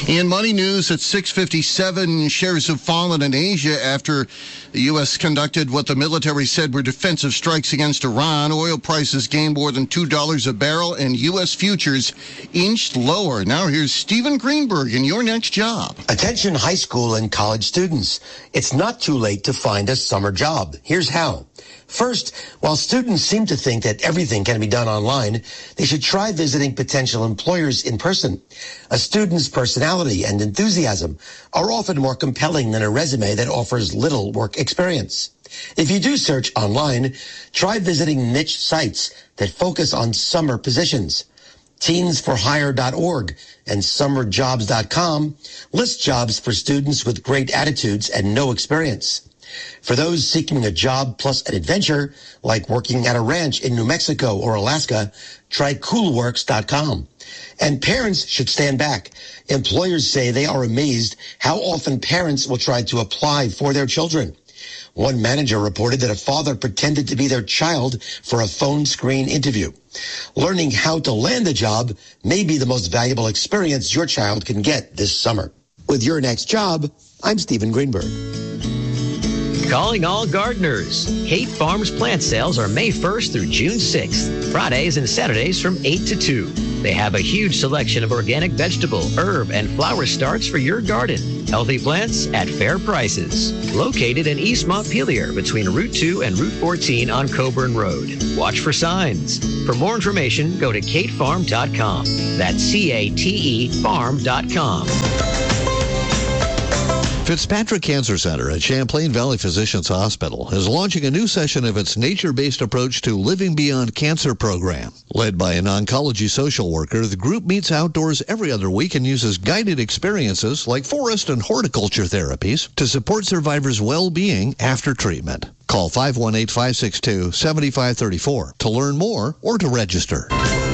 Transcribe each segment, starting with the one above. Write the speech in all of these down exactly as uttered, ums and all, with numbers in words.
In money news at six fifty-seven, shares have fallen in Asia after the U S conducted what the military said were defensive strikes against Iran. Oil prices gained more than two dollars a barrel, and U S futures inched lower. Now here's Stephen Greenberg in Your Next Job. Attention high school and college students. It's not too late to find a summer job. Here's how. First, while students seem to think that everything can be done online, they should try visiting potential employers in person. A student's personality and enthusiasm are often more compelling than a resume that offers little work experience. If you do search online, try visiting niche sites that focus on summer positions. teens for hire dot org and summer jobs dot com list jobs for students with great attitudes and no experience. For those seeking a job plus an adventure, like working at a ranch in New Mexico or Alaska, try cool works dot com. And parents should stand back. Employers say they are amazed how often parents will try to apply for their children. One manager reported that a father pretended to be their child for a phone screen interview. Learning how to land a job may be the most valuable experience your child can get this summer. With Your Next Job, I'm Stephen Greenberg. Calling all gardeners. Kate Farms plant sales are May first through June sixth, Fridays and Saturdays from eight to two. They have a huge selection of organic vegetable, herb, and flower starts for your garden. Healthy plants at fair prices. Located in East Montpelier between Route two and Route fourteen on Coburn Road. Watch for signs. For more information, go to kate farm dot com. That's C A T E farm dot com. Fitzpatrick Cancer Center at Champlain Valley Physicians Hospital is launching a new session of its nature-based approach to Living Beyond Cancer program. Led by an oncology social worker, the group meets outdoors every other week and uses guided experiences like forest and horticulture therapies to support survivors' well-being after treatment. Call five one eight, five six two, seven five three four to learn more or to register.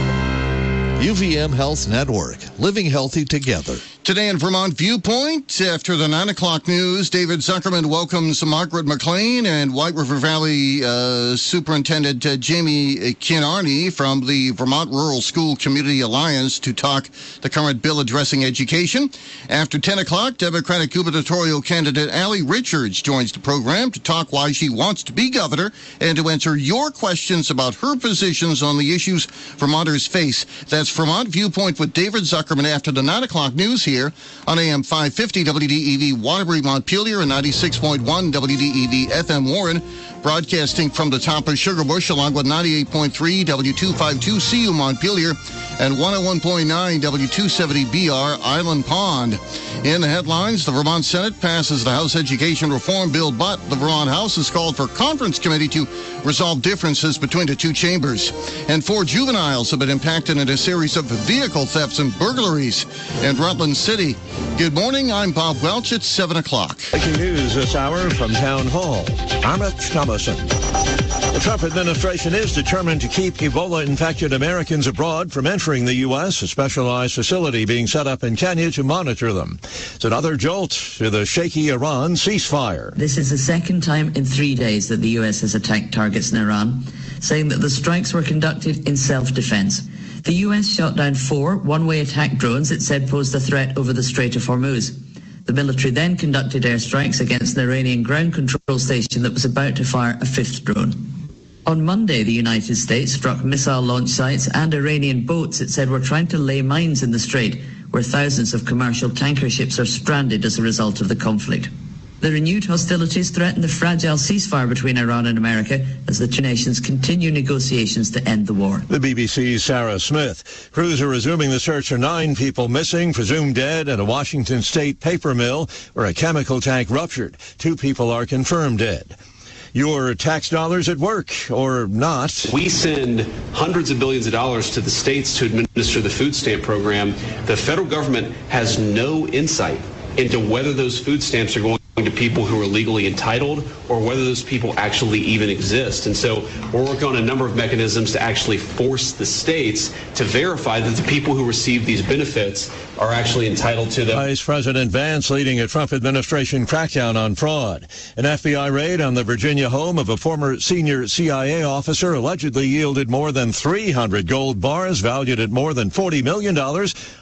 U V M Health Network, living healthy together. Today in Vermont Viewpoint, after the nine o'clock news, David Zuckerman welcomes Margaret McLean and White River Valley uh, Superintendent uh, Jamie Kinarney from the Vermont Rural School Community Alliance to talk the current bill addressing education. After ten o'clock, Democratic gubernatorial candidate Allie Richards joins the program to talk why she wants to be governor and to answer your questions about her positions on the issues Vermonters face. That's Vermont Viewpoint with David Zuckerman after the nine o'clock news here on A M five fifty W D E V Waterbury Montpelier and ninety-six point one W D E V F M Warren, broadcasting from the top of Sugarbush along with ninety-eight point three W two fifty-two C U Montpelier and one oh one point nine W two seventy B R Island Pond. In the headlines, the Vermont Senate passes the House Education Reform Bill, but the Vermont House has called for a conference committee to resolve differences between the two chambers. And four juveniles have been impacted in a series of vehicle thefts and burglaries in Rutland City. Good morning, I'm Bob Welch. It's seven o'clock. Breaking news this hour from Town Hall. Amit Thomason. The Trump administration is determined to keep Ebola-infected Americans abroad from entering the U S, a specialized facility being set up in Kenya to monitor them. It's another jolt to the shaky Iran ceasefire. This is the second time in three days that the U S has attacked targets in Iran, saying that the strikes were conducted in self-defense. The U S shot down four one-way attack drones it said posed a threat over the Strait of Hormuz. The military then conducted airstrikes against an Iranian ground control station that was about to fire a fifth drone. On Monday, the United States struck missile launch sites and Iranian boats it said were trying to lay mines in the strait, where thousands of commercial tanker ships are stranded as a result of the conflict. The renewed hostilities threaten the fragile ceasefire between Iran and America as the two nations continue negotiations to end the war. The B B C's Sarah Smith. Crews are resuming the search for nine people missing, presumed dead, at a Washington state paper mill where a chemical tank ruptured. Two people are confirmed dead. Your tax dollars at work, or not. We send hundreds of billions of dollars to the states to administer the food stamp program. The federal government has no insight into whether those food stamps are going to people who are legally entitled or whether those people actually even exist. And so we're working on a number of mechanisms to actually force the states to verify that the people who receive these benefits are actually entitled to them. Vice President Vance leading a Trump administration crackdown on fraud. An F B I raid on the Virginia home of a former senior C I A officer allegedly yielded more than three hundred gold bars valued at more than forty million dollars.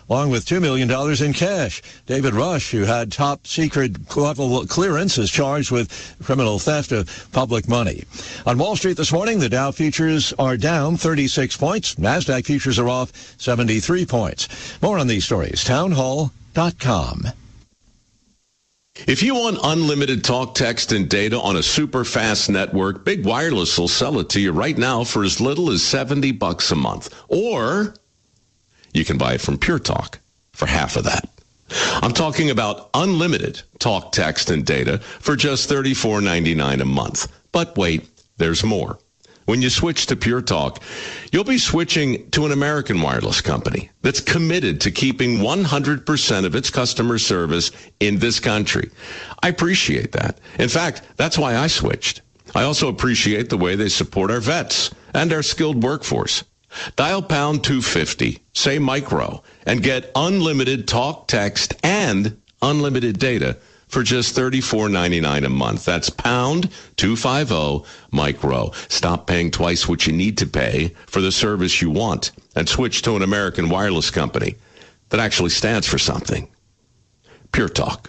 along with two million dollars in cash. David Rush, who had top secret level clearance, is charged with criminal theft of public money. On Wall Street this morning, the Dow futures are down thirty-six points. NASDAQ futures are off seventy-three points. More on these stories, town hall dot com. If you want unlimited talk, text, and data on a super fast network, Big Wireless will sell it to you right now for as little as seventy bucks a month. Or you can buy it from Pure Talk for half of that. I'm talking about unlimited talk, text, and data for just thirty-four ninety-nine a month. But wait, there's more. When you switch to Pure Talk, you'll be switching to an American wireless company that's committed to keeping one hundred percent of its customer service in this country. I appreciate that. In fact, that's why I switched. I also appreciate the way they support our vets and our skilled workforce. Dial pound two fifty, say micro, and get unlimited talk, text, and unlimited data for just thirty-four ninety-nine a month. That's pound two fifty micro. Stop paying twice what you need to pay for the service you want and switch to an American wireless company that actually stands for something. Pure Talk.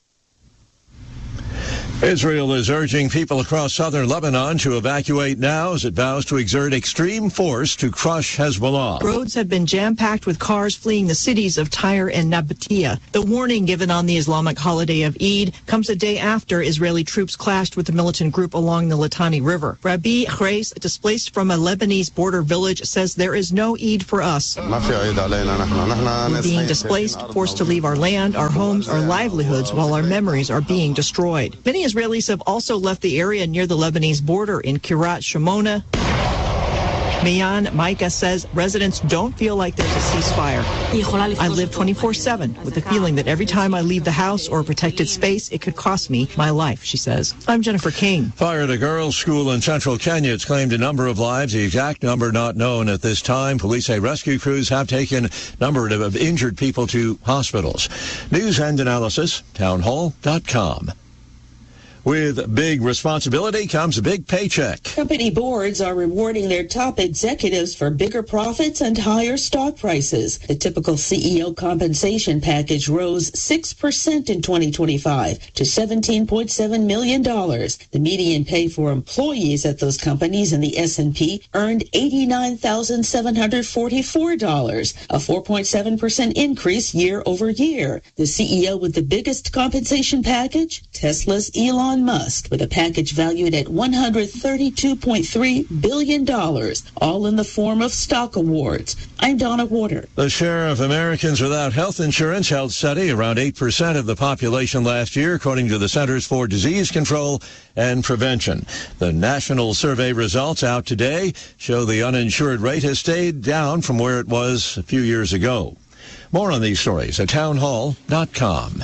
Israel is urging people across southern Lebanon to evacuate now as it vows to exert extreme force to crush Hezbollah. Roads have been jam-packed with cars fleeing the cities of Tyre and Nabatea. The warning given on the Islamic holiday of Eid comes a day after Israeli troops clashed with the militant group along the Litani River. Rabbi Chreis, displaced from a Lebanese border village, says there is no Eid for us. We're being displaced, forced to leave our land, our homes, our livelihoods, while our memories are being destroyed. Many Israelis have also left the area near the Lebanese border in Kiryat Shimona. Mayan Micah says residents don't feel like there's a ceasefire. I live twenty-four seven with the feeling that every time I leave the house or a protected space, it could cost me my life, she says. I'm Jennifer King. Fire at a girls' school in central Kenya. It's claimed a number of lives, the exact number not known at this time. Police say rescue crews have taken a number of injured people to hospitals. News and analysis, town hall dot com. With big responsibility comes a big paycheck. Company boards are rewarding their top executives for bigger profits and higher stock prices. The typical C E O compensation package rose six percent in twenty twenty-five to seventeen point seven million dollars. The median pay for employees at those companies in the S and P earned eighty-nine thousand seven hundred forty-four dollars, a four point seven percent increase year over year. The C E O with the biggest compensation package, Tesla's Elon Musk, with a package valued at one hundred thirty-two point three billion dollars, all in the form of stock awards. I'm Donna Water. The share of Americans without health insurance held steady around eight percent of the population last year, according to the Centers for Disease Control and Prevention. The national survey results out today show the uninsured rate has stayed down from where it was a few years ago. More on these stories at town hall dot com.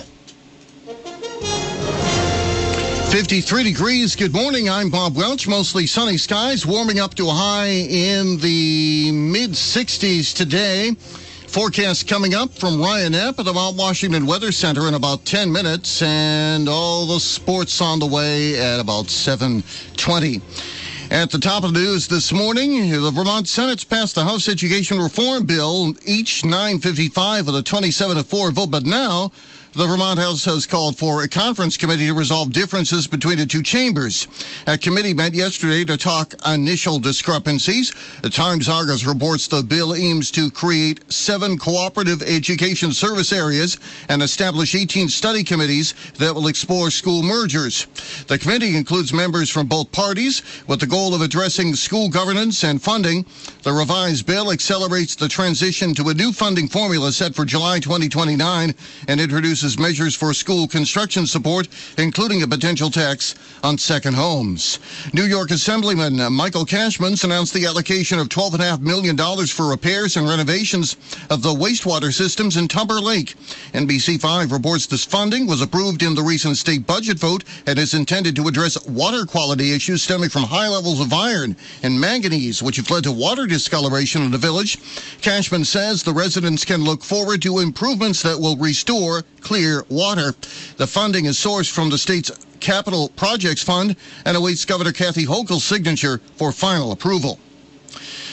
fifty-three degrees. Good morning. I'm Bob Welch. Mostly sunny skies, warming up to a high in the mid sixties today. Forecast coming up from Ryan Epp at the Mount Washington Weather Center in about ten minutes, and all the sports on the way at about seven twenty. At the top of the news this morning, the Vermont Senate's passed the House Education Reform Bill, each nine fifty-five with a twenty-seven to four vote, but now the Vermont House has called for a conference committee to resolve differences between the two chambers. A committee met yesterday to talk initial discrepancies. The Times-Argus reports the bill aims to create seven cooperative education service areas and establish eighteen study committees that will explore school mergers. The committee includes members from both parties with the goal of addressing school governance and funding. The revised bill accelerates the transition to a new funding formula set for July twenty twenty-nine and introduces measures for school construction support, including a potential tax on second homes. New York Assemblyman Michael Cashman announced the allocation of twelve point five million dollars for repairs and renovations of the wastewater systems in Tumber Lake. N B C five reports this funding was approved in the recent state budget vote and is intended to address water quality issues stemming from high levels of iron and manganese, which have led to water discoloration in the village. Cashman says the residents can look forward to improvements that will restore clear water. The funding is sourced from the state's Capital Projects Fund and awaits Governor Kathy Hochul's signature for final approval.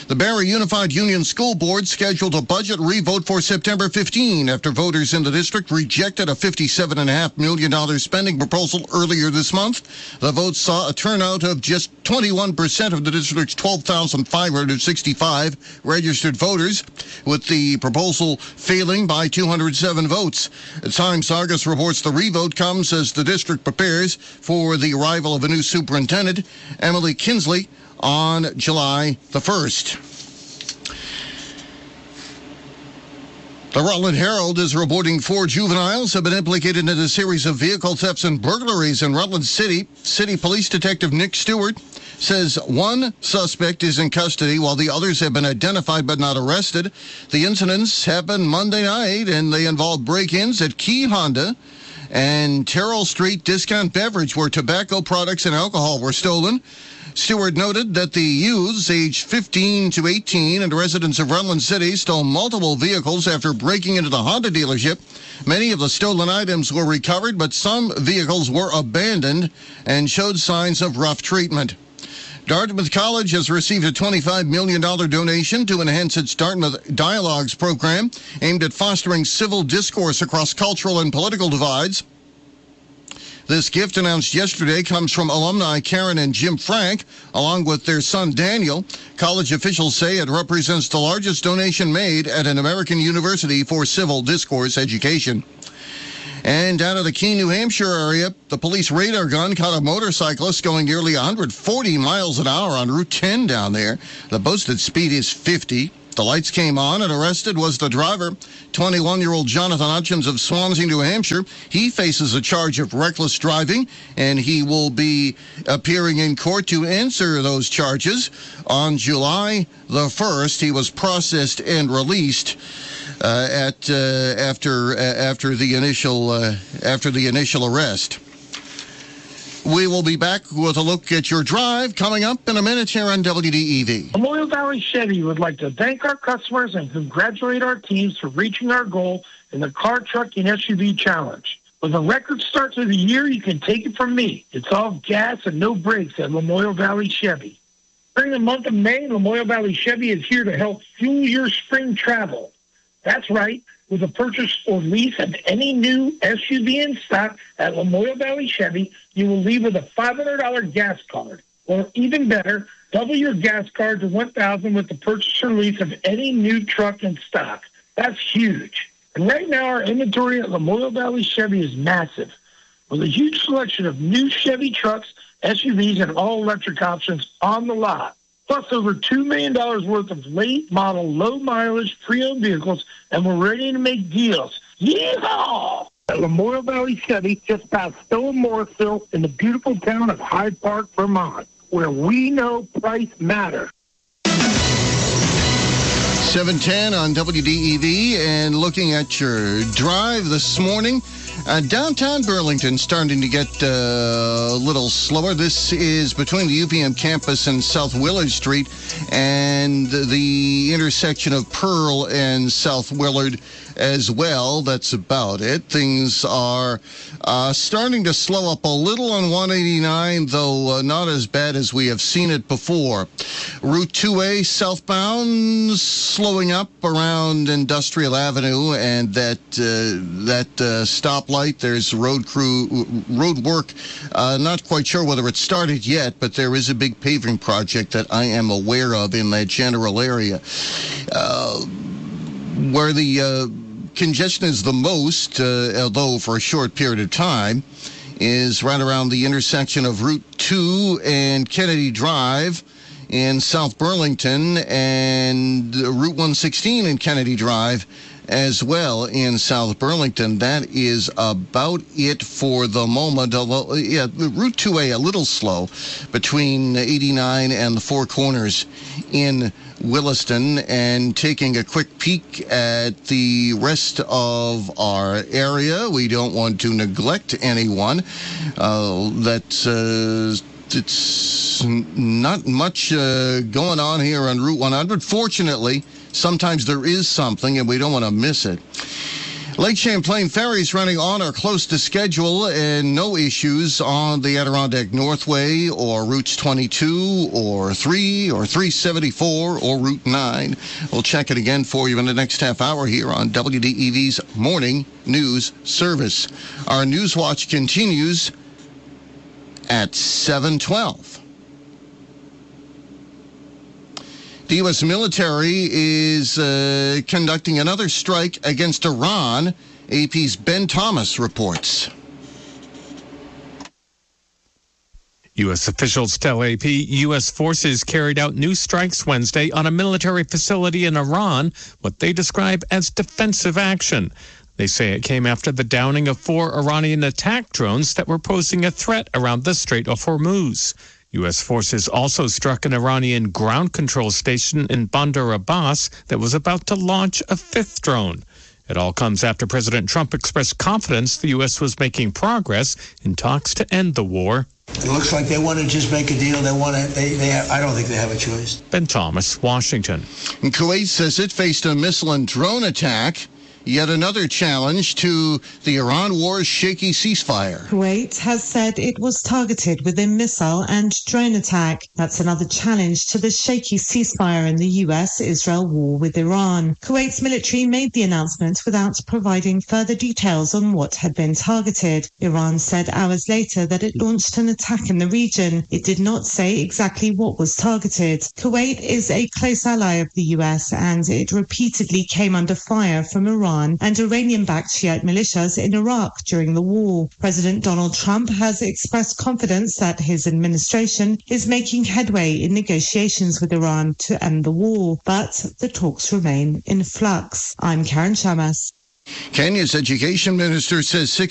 The Barrie Unified Union School Board scheduled a budget revote for September fifteenth after voters in the district rejected a fifty-seven point five million dollars spending proposal earlier this month. The vote saw a turnout of just twenty-one percent of the district's twelve thousand five hundred sixty-five registered voters, with the proposal failing by two hundred seven votes. Times Argus reports the revote comes as the district prepares for the arrival of a new superintendent, Emily Kinsley, on July the first. The Rutland Herald is reporting four juveniles have been implicated in a series of vehicle thefts and burglaries in Rutland City. City Police Detective Nick Stewart says one suspect is in custody while the others have been identified but not arrested. The incidents happened Monday night, and they involved break-ins at Key Honda and Terrell Street Discount Beverage, where tobacco products and alcohol were stolen. Stewart noted that the youths aged fifteen to eighteen and residents of Rutland City stole multiple vehicles after breaking into the Honda dealership. Many of the stolen items were recovered, but some vehicles were abandoned and showed signs of rough treatment. Dartmouth College has received a twenty-five million dollars donation to enhance its Dartmouth Dialogues program aimed at fostering civil discourse across cultural and political divides. This gift, announced yesterday, comes from alumni Karen and Jim Frank, along with their son Daniel. College officials say it represents the largest donation made at an American university for civil discourse education. And down in the Keene, New Hampshire area, the police radar gun caught a motorcyclist going nearly one hundred forty miles an hour on Route ten down there. The boasted speed is fifty. The lights came on, and arrested was the driver, twenty-one-year-old Jonathan Hutchins of Swansea, New Hampshire. He faces a charge of reckless driving, and he will be appearing in court to answer those charges. On July the first, he was processed and released uh, at uh, after uh, after the initial uh, after the initial arrest. We will be back with a look at your drive coming up in a minute here on W D E V. Memorial Valley Chevy would like to thank our customers and congratulate our teams for reaching our goal in the Car, Truck, and S U V Challenge. With a record start to the year, you can take it from me. It's all gas and no brakes at Memorial Valley Chevy. During the month of May, Memorial Valley Chevy is here to help fuel your spring travel. That's right. With a purchase or lease of any new S U V in stock at Memorial Valley Chevy, you will leave with a five hundred dollars gas card. Or even better, double your gas card to one thousand dollars with the purchase or lease of any new truck in stock. That's huge. And right now, our inventory at Memorial Valley Chevy is massive, with a huge selection of new Chevy trucks, S U Vs, and all-electric options on the lot. Plus over two million dollars worth of late-model, low-mileage, pre-owned vehicles, and we're ready to make deals. Yeehaw! At Memorial Valley Chevy, just past Stowe and Morrisville, in the beautiful town of Hyde Park, Vermont, where we know price matters. seven ten on W D E V, and looking at your drive this morning. Uh, downtown Burlington starting to get uh, a little slower. This is between the U V M campus and South Willard Street and the intersection of Pearl and South Willard as well. That's about it. Things are uh, starting to slow up a little on one eighty-nine, though uh, not as bad as we have seen it before. Route two A southbound slowing up around Industrial Avenue and that uh, that uh, stoplight. There's road crew road work. Uh, not quite sure whether it started yet, but there is a big paving project that I am aware of in that general area. Uh, where the uh, congestion is the most, uh, although for a short period of time, is right around the intersection of Route two and Kennedy Drive in South Burlington, and Route one sixteen and Kennedy Drive as well in South Burlington. That is about it for the moment. Although, yeah, Route two A a little slow between eighty-nine and the Four Corners in Williston. And taking a quick peek at the rest of our area, we don't want to neglect anyone. Uh, that's uh, it's not much uh, going on here on Route one hundred. Fortunately, sometimes there is something, and we don't want to miss it. Lake Champlain ferries running on or close to schedule and no issues on the Adirondack Northway or Routes twenty-two or three or three seventy-four or Route nine. We'll check it again for you in the next half hour here on W D E V's Morning News Service. Our News Watch continues at seven twelve. The U S military is uh, conducting another strike against Iran. A P's Ben Thomas reports. U S officials tell A P U S forces carried out new strikes Wednesday on a military facility in Iran, what they describe as defensive action. They say it came after the downing of four Iranian attack drones that were posing a threat around the Strait of Hormuz. U S forces also struck an Iranian ground control station in Bandar Abbas that was about to launch a fifth drone. It all comes after President Trump expressed confidence the U S was making progress in talks to end the war. It looks like they want to just make a deal. They want to. They. They. Have, I don't think they have a choice. Ben Thomas, Washington. And Kuwait says it faced a missile and drone attack. Yet another challenge to the Iran war's shaky ceasefire. Kuwait has said it was targeted with a missile and drone attack. That's another challenge to the shaky ceasefire in the U S Israel war with Iran. Kuwait's military made the announcement without providing further details on what had been targeted. Iran said hours later that it launched an attack in the region. It did not say exactly what was targeted. Kuwait is a close ally of the U S and it repeatedly came under fire from Iran and Iranian-backed Shiite militias in Iraq during the war. President Donald Trump has expressed confidence that his administration is making headway in negotiations with Iran to end the war, but the talks remain in flux. I'm Karen Shamas. Kenya's education minister says six